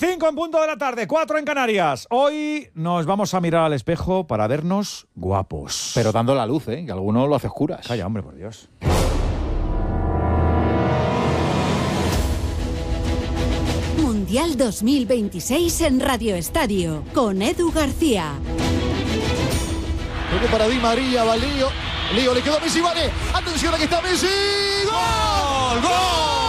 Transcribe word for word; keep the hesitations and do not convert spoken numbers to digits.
cinco en punto de la tarde, cuatro en Canarias. Hoy nos vamos a mirar al espejo para vernos guapos. Pero dando la luz, ¿eh? Que alguno lo hace oscuras. Calla, hombre, por Dios. Mundial dos mil veintiséis en Radio Estadio, con Edu García. Toque para Di María, va Lío. Lío le quedó a Messi, vale. Atención, aquí está Messi. ¡Gol! ¡Gol!